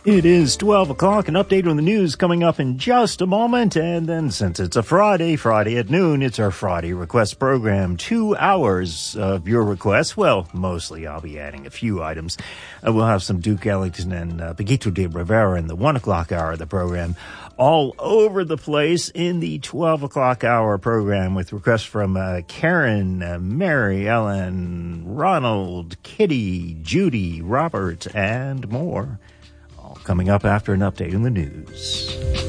It is 12 o'clock, an update on the news coming up in just a moment. And then since it's a Friday at noon, it's our Friday request program. 2 hours of your requests. Well, mostly I'll be adding a few items. We'll have some Duke Ellington and Paquito de Rivera in the 1 o'clock hour of the program. All over the place in the 12 o'clock hour program with requests from Karen, Mary Ellen, Ronald, Kitty, Judy, Robert, and more. All coming up after an update in the news.